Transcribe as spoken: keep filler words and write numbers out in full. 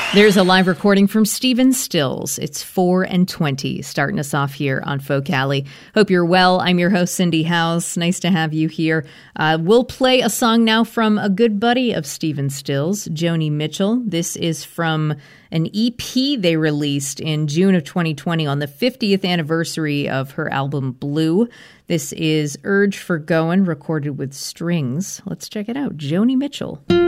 There's a live recording from Stephen Stills. It's four and twenty, starting us off here on Folk Alley. Hope you're well. I'm your host, Cindy House. Nice to have you here. Uh, we'll play a song now from a good buddy of Stephen Stills, Joni Mitchell. This is from an E P they released in June of twenty twenty on the fiftieth anniversary of her album Blue. This is Urge for Goin', recorded with strings. Let's check it out. Joni Mitchell.